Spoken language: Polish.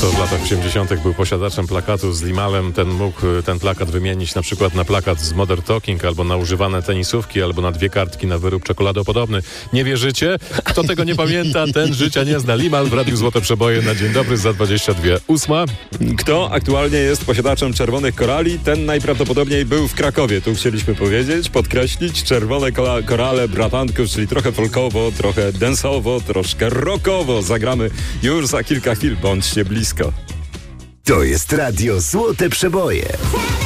Kto w latach 80. był posiadaczem plakatu z Limalem, ten mógł ten plakat wymienić na przykład na plakat z Modern Talking, albo na używane tenisówki, albo na 2 kartki na wyrób czekoladopodobny. Nie wierzycie? Kto tego nie pamięta, ten życia nie zna. Limal w Radiu Złote Przeboje na dzień dobry za 22:08. Kto aktualnie jest posiadaczem czerwonych korali, ten najprawdopodobniej był w Krakowie. Tu chcieliśmy powiedzieć, podkreślić, czerwone korale bratanków, czyli trochę folkowo, trochę dance'owo, troszkę rockowo. Zagramy już za kilka chwil, bądźcie blisko. To jest Radio Złote Przeboje.